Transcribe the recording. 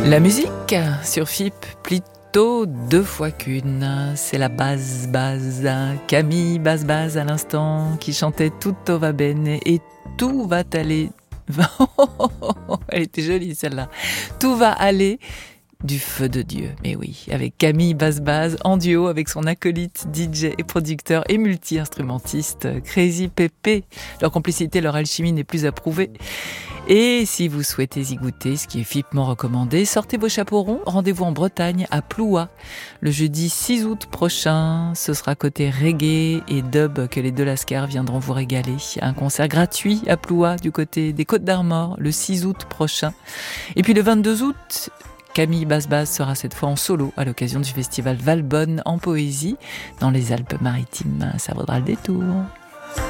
La musique sur FIP, plutôt deux fois qu'une. C'est la base. Camille base à l'instant qui chantait Tutto va bene et tout va aller. Elle était jolie celle-là. Tout va aller du feu de Dieu. Mais oui, avec Camille base en duo avec son acolyte DJ et producteur et multi-instrumentiste Crazy Pépé. Leur complicité, leur alchimie n'est plus à prouver. Et si vous souhaitez y goûter, ce qui est fipement recommandé, sortez vos chapeaux ronds, rendez-vous en Bretagne, à Plouha, le jeudi 6 août prochain. Ce sera côté reggae et dub que les deux Lascars viendront vous régaler. Un concert gratuit à Plouha, du côté des Côtes d'Armor, le 6 août prochain. Et puis le 22 août, Camille Basse sera cette fois en solo à l'occasion du festival Valbonne en poésie dans les Alpes-Maritimes. Ça vaudra le détour.